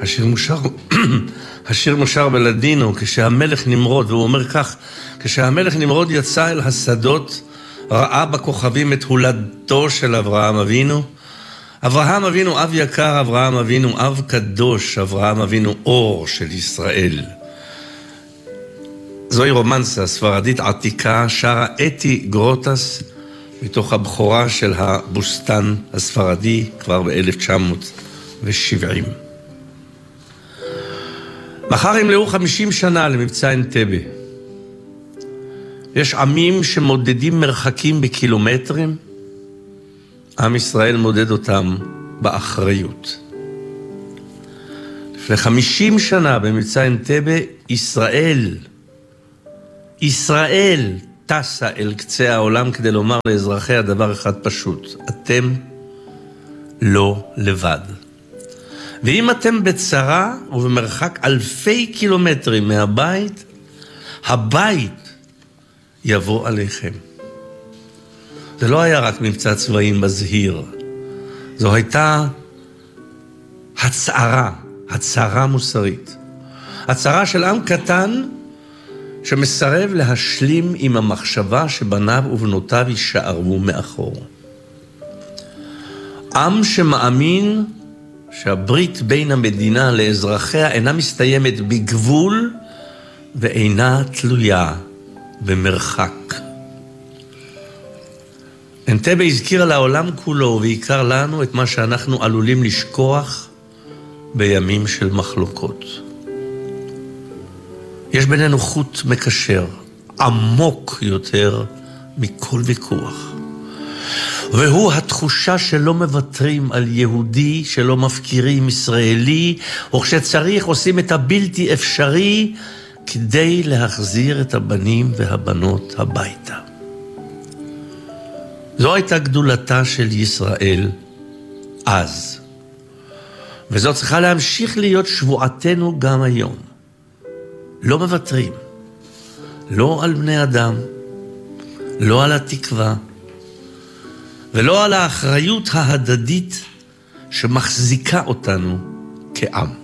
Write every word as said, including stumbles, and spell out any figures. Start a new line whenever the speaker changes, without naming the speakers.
השיר מושר, השיר מושר בלדינו, כשהמלך נמרוד, והוא אומר כך, כשהמלך נמרוד יצא אל השדות, ראה בכוכבים את הולדתו של אברהם אבינו, אברהם אבינו אב יקר, אברהם אבינו אב קדוש, אברהם אבינו אור של ישראל. זוהי רומנסה ספרדית עתיקה, שרה אתי גרוטס, מתוך הבכורה של הבוסטן הספרדי, כבר ב-אלף תשע מאות שבעים. מחר ימלאו חמישים שנה למבצע אנטבה. יש עמים שמודדים מרחקים בקילומטרים, עם ישראל מודד אותם באחריות. לפני חמישים שנה במבצע אנטבה, ישראל, ישראל טסה אל קצה העולם כדי לומר לאזרחיה דבר אחד פשוט, אתם לא לבד. ואם אתם בצרה ובמרחק אלפי קילומטרים מהבית, הבית יבוא עליכם. זה לא היה רק מבצע צבאי מזהיר, זו הייתה הצערה, הצערה מוסרית. הצערה של עם קטן שמסרב להשלים עם המחשבה שבניו ובנותיו יישארו מאחור. עם שמאמין שהברית בין המדינה לאזרחיה אינה מסתיימת בגבול ואינה תלויה במרחק. אנטבה הזכירה לעולם כולו ועיקר לנו את מה שאנחנו עלולים לשכוח בימים של מחלוקות. יש בינינו חוט מקשר עמוק יותר מכל ויכוח. והוא התחושה שלא מוותרים על יהודי, שלא מפקירים ישראלי, או כשצריך עושים את הבלתי אפשרי כדי להחזיר את הבנים והבנות הביתה. זו הייתה גדולתה של ישראל אז. וזו צריכה להמשיך להיות שבועתנו גם היום. לא מוותרים. לא על בני אדם, לא על התקווה, ולא על האחריות ההדדית שמחזיקה אותנו כעם.